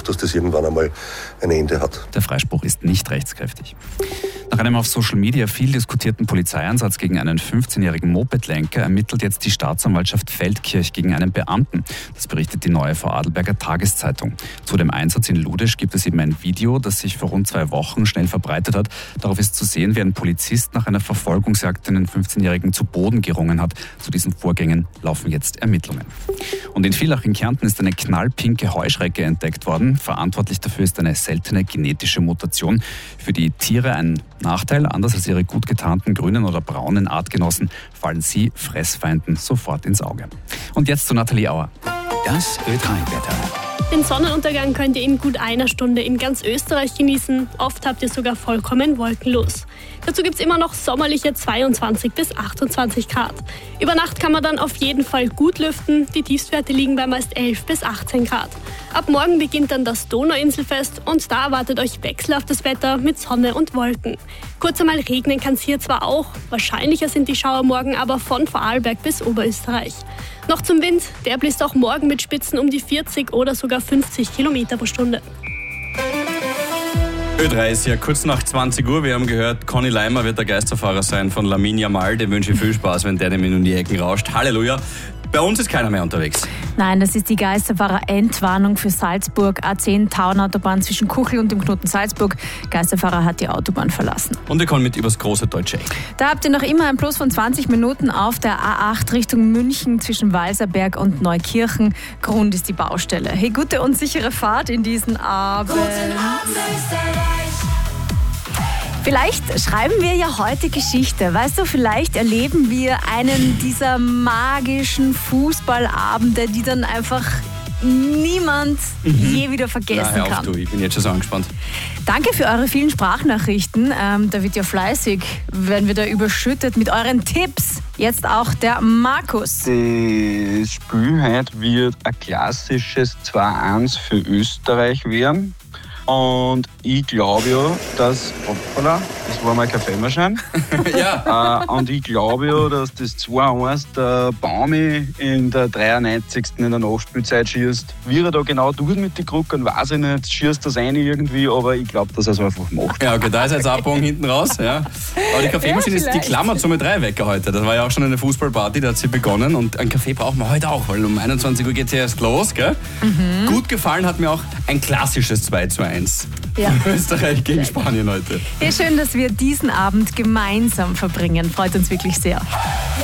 dass das irgendwann einmal ein Ende hat. Der Freispruch ist nicht rechtskräftig. Nach einem auf Social Media viel diskutierten Polizeieinsatz gegen einen 15-jährigen Mopedlenker ermittelt jetzt die Staatsanwaltschaft Feldkirch gegen einen Beamten. Das berichtet die Neue Vorarlberger Tageszeitung. Zu dem Einsatz in Ludisch gibt es eben ein Video, das sich vor rund 2 Wochen schnell verbreitet hat. Darauf ist zu sehen, wie ein Polizist nach einer Verfolgungsjagd einen 15-jährigen zu Boden gerungen hat. Zu diesen Vorgängen laufen jetzt Ermittlungen. Und in Villach in Kärnten ist eine knallpinke Heuschrecke entdeckt worden. Verantwortlich dafür ist eine seltene genetische Mutation. Für die Tiere ein Nachteil, anders als ihre gut getarnten grünen oder braunen Artgenossen, fallen sie Fressfeinden sofort ins Auge. Und jetzt zu Nathalie Auer. Das Ö3-Wetter. Den Sonnenuntergang könnt ihr in gut einer Stunde in ganz Österreich genießen. Oft habt ihr sogar vollkommen wolkenlos. Dazu gibt es immer noch sommerliche 22 bis 28 Grad. Über Nacht kann man dann auf jeden Fall gut lüften. Die Tiefstwerte liegen bei meist 11 bis 18 Grad. Ab morgen beginnt dann das Donauinselfest und da erwartet euch wechselhaftes Wetter mit Sonne und Wolken. Kurz einmal regnen kann es hier zwar auch, wahrscheinlicher sind die Schauer morgen aber von Vorarlberg bis Oberösterreich. Noch zum Wind, der bläst auch morgen mit Spitzen um die 40 oder sogar 50 Kilometer pro Stunde. Ö3 ist ja kurz nach 20 Uhr. Wir haben gehört, Conny Leimer wird der Geisterfahrer sein von Lamine Yamal. Dem wünsche ich viel Spaß, wenn der dem in die Ecken rauscht. Halleluja. Bei uns ist keiner mehr unterwegs. Nein, das ist die Geisterfahrer-Entwarnung für Salzburg. A10 Tauernautobahn zwischen Kuchel und dem Knoten Salzburg. Geisterfahrer hat die Autobahn verlassen. Und wir kommen mit übers große deutsche Eck. Da habt ihr noch immer ein Plus von 20 Minuten auf der A8 Richtung München zwischen Walserberg und Neukirchen. Grund ist die Baustelle. Hey, gute und sichere Fahrt in diesen Abend. Guten Abend, Österreich. Vielleicht schreiben wir ja heute Geschichte. Weißt du, vielleicht erleben wir einen dieser magischen Fußballabende, die dann einfach niemand je wieder vergessen hör auf, kann. du, ich bin jetzt schon so angespannt. Danke für eure vielen Sprachnachrichten. Da wird ja fleißig, werden wir da überschüttet mit euren Tipps. Jetzt auch der Markus. Das Spiel heute wird ein klassisches 2-1 für Österreich werden. Und ich glaube ja, dass, hoppala, das war mein Kaffeemaschine. Ja. Und ich glaube ja, dass das 2-1 der Baumi in der 93. in der Nachspielzeit schießt. Wie er da genau tut mit den Krücken, weiß ich nicht, schießt das eine irgendwie, aber ich glaube, dass er es einfach macht. Ja, okay, da ist jetzt ein Bogen hinten raus. Ja. Aber die Kaffeemaschine ist die Klammer zum E3-Wecker heute. Das war ja auch schon eine Fußballparty, da hat sie begonnen. Und einen Kaffee brauchen wir heute auch, weil um 21 Uhr geht es ja erst los. Gell? Gut gefallen hat mir auch ein klassisches 2-1. Ja. Österreich gegen Spanien heute. Ja, schön, dass wir diesen Abend gemeinsam verbringen. Freut uns wirklich sehr.